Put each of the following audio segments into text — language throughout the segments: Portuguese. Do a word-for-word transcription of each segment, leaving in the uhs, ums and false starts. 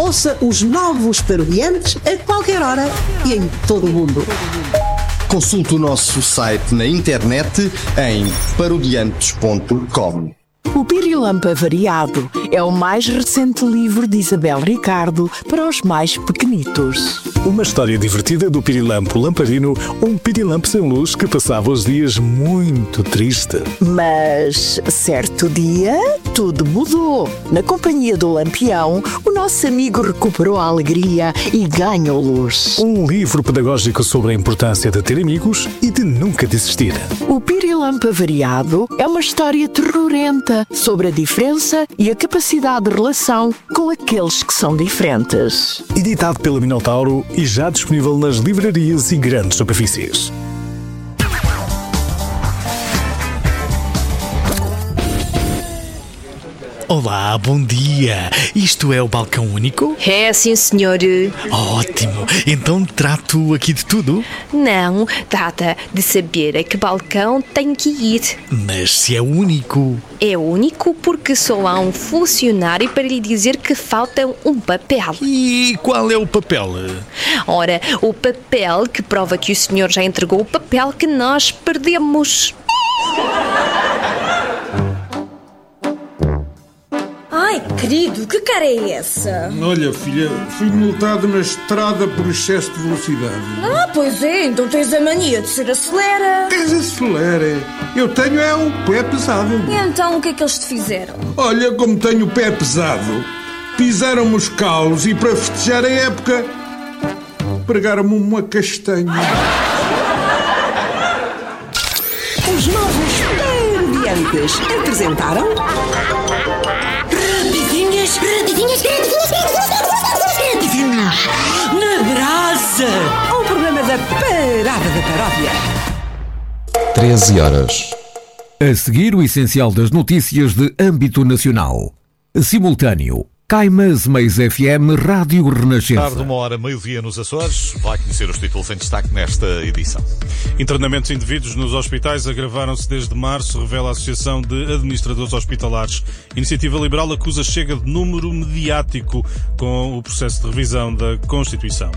Ouça os novos Parodiantes a qualquer hora e em todo o mundo. Consulte o nosso site na internet em parodiantes ponto com. O Pirilampo Avariado é o mais recente livro de Isabel Ricardo para os mais pequenitos. Uma história divertida do Pirilampo Lamparino, um pirilampo sem luz que passava os dias muito triste. Mas, certo dia, tudo mudou. Na companhia do Lampião, o nosso amigo recuperou a alegria e ganhou luz. Um livro pedagógico sobre a importância de ter amigos e de nunca desistir. O Pirilampo Avariado é uma história terrorenta sobre a diferença e a capacidade de relação com aqueles que são diferentes. Editado pela Minotauro e já disponível nas livrarias e grandes superfícies. Olá, bom dia. Isto é o balcão único? É, sim, senhor. Ótimo. Então trato aqui de tudo? Não, trata de saber a que balcão tem que ir. Mas se é único? É único porque só há um funcionário para lhe dizer que falta um papel. E qual é o papel? Ora, o papel que prova que o senhor já entregou o papel que nós perdemos. Ai, querido, que cara é essa? Olha, filha, fui multado na estrada por excesso de velocidade. Ah, pois é, então tens a mania de ser acelera. Tens acelera? Eu tenho é o pé pesado. E então o que é que eles te fizeram? Olha, como tenho o pé pesado, pisaram-me os calos e para festejar a época, pregaram-me uma castanha. Os novos Parodiantes apresentaram... Rapidinhas, rapidinhas, rapidinhas, rapidinhas, na brasa! O programa da Parada da Paródia. treze horas. A seguir, o essencial das notícias de âmbito nacional. Simultâneo. Caimas Mais F M, Rádio Renascença. Tarde, uma hora, meio-dia nos Açores. Vai conhecer os títulos em destaque nesta edição. Internamentos indevidos nos hospitais agravaram-se desde março, revela a Associação de Administradores Hospitalares. Iniciativa Liberal acusa Chega de número mediático com o processo de revisão da Constituição.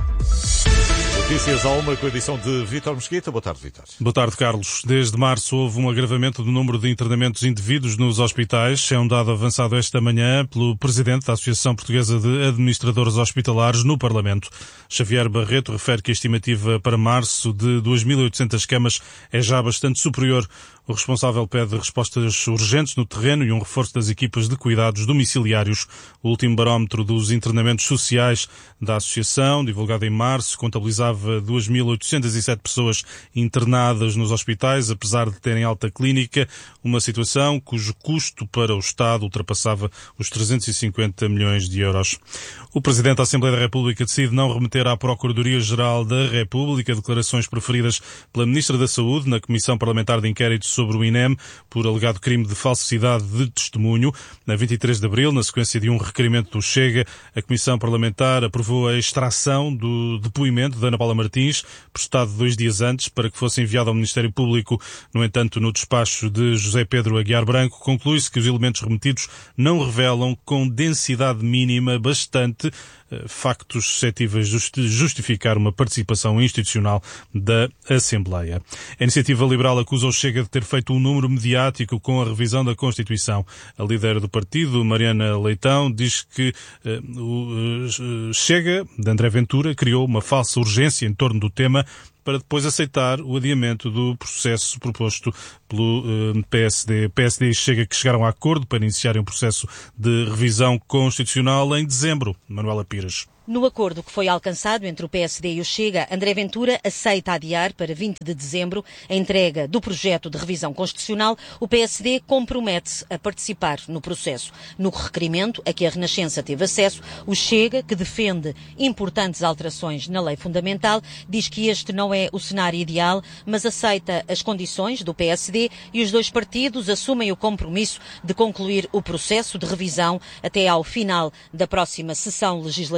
Notícias à uma com a edição de Vítor Mesquita. Boa tarde, Vítor. Boa tarde, Carlos. Desde março houve um agravamento do número de internamentos indevidos nos hospitais. É um dado avançado esta manhã pelo presidente da Associação Portuguesa de Administradores Hospitalares no Parlamento. Xavier Barreto refere que a estimativa para março de duas mil e oitocentas camas é já bastante superior. O responsável pede respostas urgentes no terreno e um reforço das equipas de cuidados domiciliários. O último barómetro dos internamentos sociais da Associação, divulgado em março, contabilizava duas mil oitocentas e sete pessoas internadas nos hospitais, apesar de terem alta clínica, uma situação cujo custo para o Estado ultrapassava os trezentos e cinquenta milhões de euros. O Presidente da Assembleia da República decide não remeter à Procuradoria-Geral da República declarações proferidas pela Ministra da Saúde na Comissão Parlamentar de Inquérito sobre o I N E M por alegado crime de falsidade de testemunho. Na vinte e três de abril, na sequência de um requerimento do Chega, a Comissão Parlamentar aprovou a extração do depoimento de Ana Paula Martins, prestado dois dias antes, para que fosse enviado ao Ministério Público. No entanto, no despacho de José Pedro Aguiar Branco, conclui-se que os elementos remetidos não revelam com densidade mínima bastante factos suscetíveis de justificar uma participação institucional da Assembleia. A Iniciativa Liberal acusa o Chega de ter feito um número mediático com a revisão da Constituição. A líder do partido, Mariana Leitão, diz que uh, o uh, Chega, de André Ventura, criou uma falsa urgência em torno do tema para depois aceitar o adiamento do processo proposto pelo uh, P S D. P S D e Chega que chegaram a acordo para iniciarem um processo de revisão constitucional em dezembro. Manuela Pires. No acordo que foi alcançado entre o P S D e o Chega, André Ventura aceita adiar para vinte de dezembro a entrega do projeto de revisão constitucional. O P S D compromete-se a participar no processo. No requerimento a que a Renascença teve acesso, o Chega, que defende importantes alterações na lei fundamental, diz que este não é o cenário ideal, mas aceita as condições do P S D e os dois partidos assumem o compromisso de concluir o processo de revisão até ao final da próxima sessão legislativa.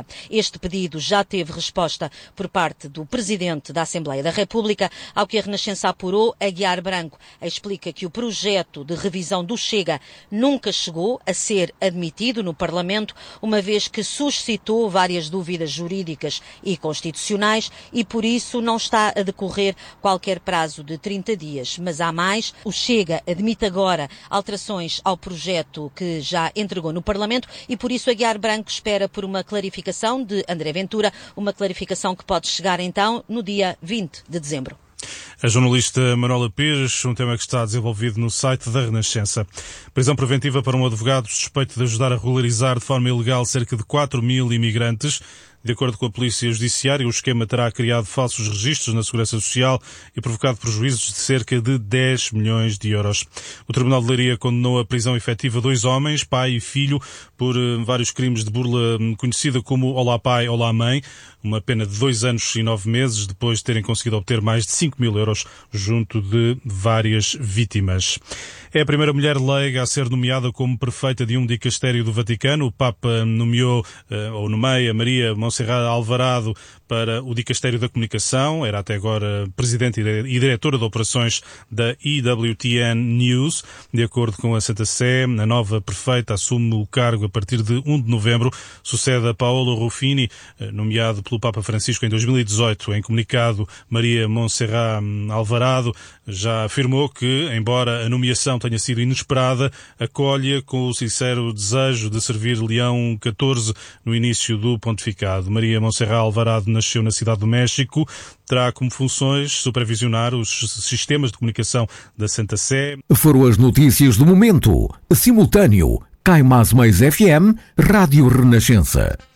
Este pedido já teve resposta por parte do Presidente da Assembleia da República, ao que a Renascença apurou. Aguiar Branco explica que o projeto de revisão do Chega nunca chegou a ser admitido no Parlamento, uma vez que suscitou várias dúvidas jurídicas e constitucionais e por isso não está a decorrer qualquer prazo de trinta dias. Mas há mais, o Chega admite agora alterações ao projeto que já entregou no Parlamento e por isso Aguiar Branco espera por uma clarificação de André Ventura, uma clarificação que pode chegar então no dia vinte de dezembro. A jornalista Manuela Pires, um tema que está desenvolvido no site da Renascença. Prisão preventiva para um advogado suspeito de ajudar a regularizar de forma ilegal cerca de quatro mil imigrantes. De acordo com a Polícia Judiciária, o esquema terá criado falsos registros na Segurança Social e provocado prejuízos de cerca de dez milhões de euros. O Tribunal de Leiria condenou a prisão efetiva dois homens, pai e filho, por uh, vários crimes de burla conhecida como Olá Pai, Olá Mãe, uma pena de dois anos e nove meses, depois de terem conseguido obter mais de cinco mil euros junto de várias vítimas. É a primeira mulher leiga a ser nomeada como prefeita de um dicastério do Vaticano. O Papa nomeou, uh, ou nomeia, Maria Monserrat Alvarado para o Dicastério da Comunicação. Era até agora presidente e diretora de operações da E W T N News. De acordo com a Santa Sé, a nova prefeita assume o cargo a partir de um de novembro. Sucede a Paolo Ruffini, nomeado pelo Papa Francisco em dois mil e dezoito. Em comunicado, Maria Monserrat Alvarado já afirmou que, embora a nomeação tenha sido inesperada, acolhe com o sincero desejo de servir Leão catorze no início do pontificado. Maria Monserrat Alvarado nasceu na Cidade do México, terá como funções supervisionar os sistemas de comunicação da Santa Sé. Foram as notícias do momento. Simultâneo, Caimás Mais F M, Rádio Renascença.